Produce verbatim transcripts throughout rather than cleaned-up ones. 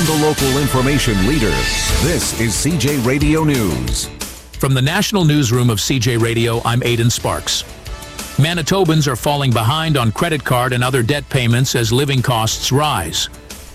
From the local information leader, this is C J Radio News. From the National Newsroom of C J Radio, I'm Aidan Sparks. Manitobans are falling behind on credit card and other debt payments as living costs rise.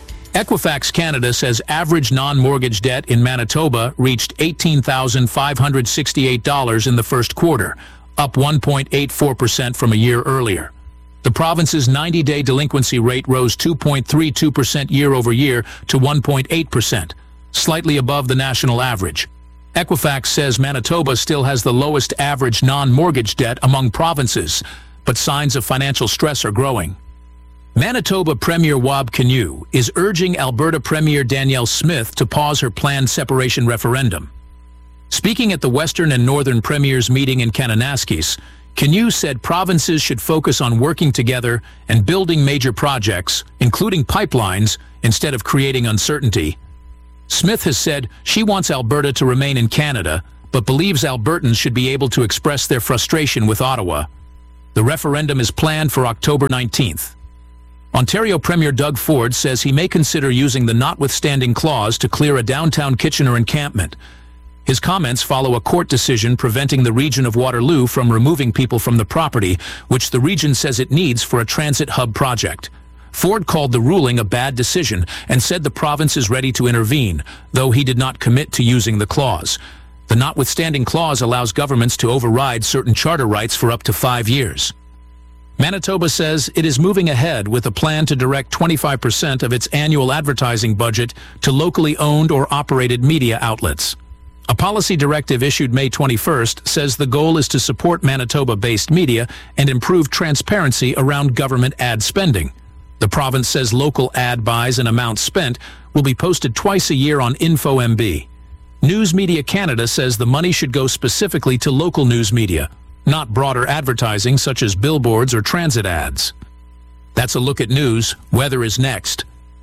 Equifax Canada says average non-mortgage debt in Manitoba reached eighteen thousand five hundred sixty-eight dollars in the first quarter, up one point eight four percent from a year earlier. The province's ninety-day delinquency rate rose two point three two percent year over year to one point eight percent, slightly above the national average. Equifax says Manitoba still has the lowest average non-mortgage debt among provinces, but signs of financial stress are growing. Manitoba Premier Wab Kinew is urging Alberta Premier Danielle Smith to pause her planned separation referendum. Speaking at the Western and Northern Premiers meeting in Kananaskis, Kinew said provinces should focus on working together and building major projects, including pipelines, instead of creating uncertainty. Smith has said she wants Alberta to remain in Canada, but believes Albertans should be able to express their frustration with Ottawa. The referendum is planned for October nineteenth. Ontario Premier Doug Ford says he may consider using the notwithstanding clause to clear a downtown Kitchener encampment. His comments follow a court decision preventing the region of Waterloo from removing people from the property, which the region says it needs for a transit hub project. Ford called the ruling a bad decision and said the province is ready to intervene, though he did not commit to using the clause. The notwithstanding clause allows governments to override certain charter rights for up to five years. Manitoba says it is moving ahead with a plan to direct twenty-five percent of its annual advertising budget to locally owned or operated media outlets. A policy directive issued May twenty-first says the goal is to support Manitoba-based media and improve transparency around government ad spending. The province says local ad buys and amounts spent will be posted twice a year on InfoMB. News Media Canada says the money should go specifically to local news media, not broader advertising such as billboards or transit ads. That's a look at news. Weather is next.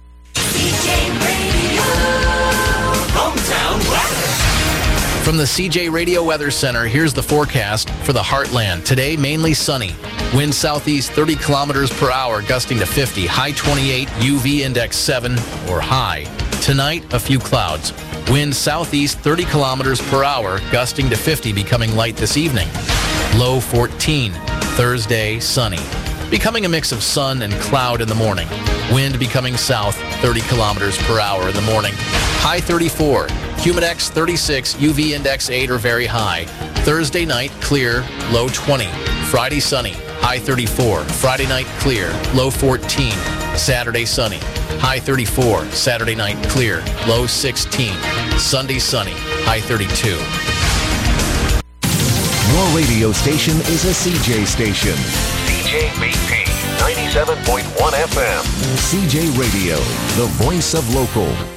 C J Radio, hometown weather. From the C J Radio Weather Center, here's the forecast for the Heartland. Today, mainly sunny. Wind southeast thirty kilometers per hour, gusting to fifty. High twenty-eight, U V index seven or high. Tonight, a few clouds. Wind southeast thirty kilometers per hour, gusting to fifty, becoming light this evening. Low fourteen. Thursday, sunny. Becoming a mix of sun and cloud in the morning. Wind becoming south thirty kilometers per hour in the morning. High thirty-four. Humidex thirty-six, U V index eight or very high. Thursday night, clear, low twenty. Friday, sunny, high thirty-four. Friday night, clear, low fourteen. Saturday, sunny, high thirty-four. Saturday night, clear, low sixteen. Sunday, sunny, high thirty-two. Your radio station is a C J station. C J B P ninety-seven point one F M. C J Radio, the voice of local.